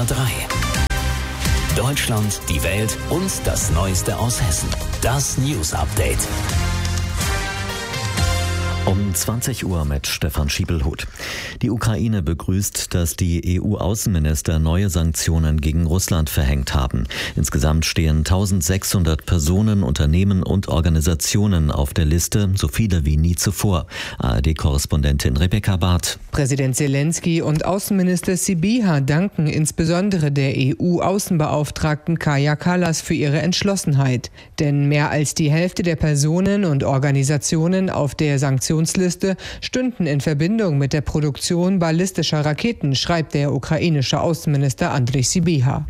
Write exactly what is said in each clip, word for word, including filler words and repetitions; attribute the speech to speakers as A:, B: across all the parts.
A: R drei. Deutschland, die Welt und das Neueste aus Hessen. Das News Update.
B: Um zwanzig Uhr mit Stefan Schiebelhut. Die Ukraine begrüßt, dass die E U-Außenminister neue Sanktionen gegen Russland verhängt haben. Insgesamt stehen eintausendsechshundert Personen, Unternehmen und Organisationen auf der Liste, so viele wie nie zuvor. A R D-Korrespondentin Rebecca Barth.
C: Präsident Zelensky und Außenminister Sybiha danken insbesondere der E U-Außenbeauftragten Kaja Kallas für ihre Entschlossenheit. Denn mehr als die Hälfte der Personen und Organisationen auf der Sanktionsliste stünden in Verbindung mit der Produktion ballistischer Raketen, schreibt der ukrainische Außenminister Andrej Sybiha.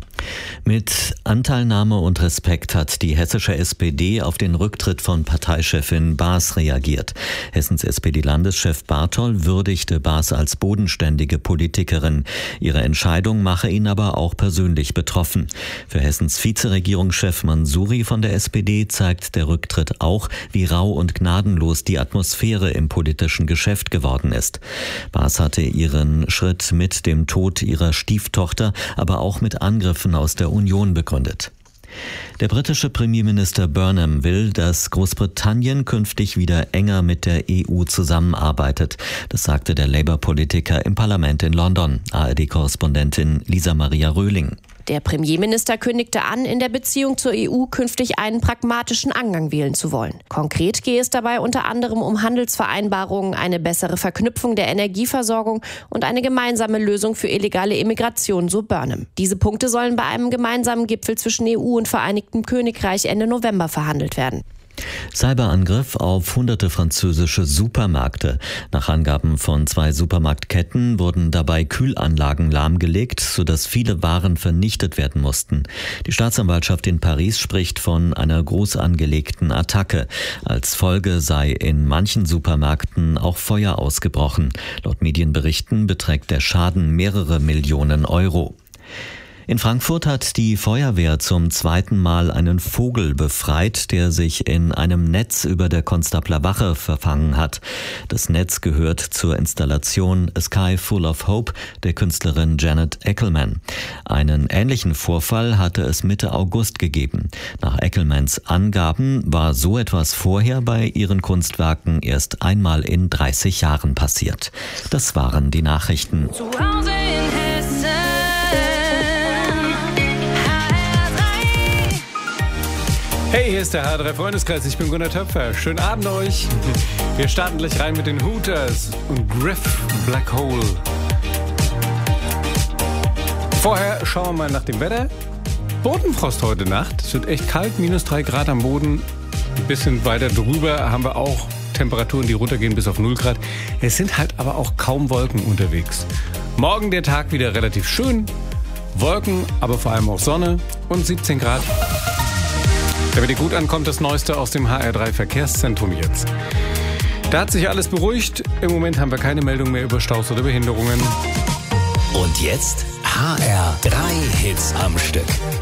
B: Mit Anteilnahme und Respekt hat die hessische S P D auf den Rücktritt von Parteichefin Baas reagiert. Hessens S P D-Landeschef Bartol würdigte Baas als bodenständige Politikerin. Ihre Entscheidung mache ihn aber auch persönlich betroffen. Für Hessens Vizeregierungschef Mansouri von der S P D zeigt der Rücktritt auch, wie rau und gnadenlos die Atmosphäre im politischen Geschäft geworden ist. Baas hatte ihren Schritt mit dem Tod ihrer Stieftochter, aber auch mit Angriffen aus der Union begründet. Der britische Premierminister Burnham will, dass Großbritannien künftig wieder enger mit der E U zusammenarbeitet. Das sagte der Labour-Politiker im Parlament in London. A R D-Korrespondentin Lisa Maria Röhling.
D: Der Premierminister kündigte an, in der Beziehung zur E U künftig einen pragmatischen Angang wählen zu wollen. Konkret gehe es dabei unter anderem um Handelsvereinbarungen, eine bessere Verknüpfung der Energieversorgung und eine gemeinsame Lösung für illegale Immigration, so Burnham. Diese Punkte sollen bei einem gemeinsamen Gipfel zwischen E U und Vereinigtem Königreich Ende November verhandelt werden.
B: Cyberangriff auf hunderte französische Supermärkte. Nach Angaben von zwei Supermarktketten wurden dabei Kühlanlagen lahmgelegt, sodass viele Waren vernichtet werden mussten. Die Staatsanwaltschaft in Paris spricht von einer groß angelegten Attacke. Als Folge sei in manchen Supermärkten auch Feuer ausgebrochen. Laut Medienberichten beträgt der Schaden mehrere Millionen Euro. In Frankfurt hat die Feuerwehr zum zweiten Mal einen Vogel befreit, der sich in einem Netz über der Konstapler Wache verfangen hat. Das Netz gehört zur Installation A Sky Full of Hope der Künstlerin Janet Eckelmann. Einen ähnlichen Vorfall hatte es Mitte August gegeben. Nach Eckelmanns Angaben war so etwas vorher bei ihren Kunstwerken erst einmal in dreißig Jahren passiert. Das waren die Nachrichten.
E: Hey, hier ist der H R drei Freundeskreis, ich bin Gunnar Töpfer. Schönen Abend euch. Wir starten gleich rein mit den Hooters und Griff Black Hole. Vorher schauen wir mal nach dem Wetter. Bodenfrost heute Nacht. Es wird echt kalt, minus drei Grad am Boden. Ein bisschen weiter drüber haben wir auch Temperaturen, die runtergehen bis auf null Grad. Es sind halt aber auch kaum Wolken unterwegs. Morgen der Tag wieder relativ schön. Wolken, aber vor allem auch Sonne und siebzehn Grad. Damit ihr gut ankommt, das Neueste aus dem H R drei Verkehrszentrum jetzt. Da hat sich alles beruhigt. Im Moment haben wir keine Meldung mehr über Staus oder Behinderungen.
A: Und jetzt H R drei Hits am Stück.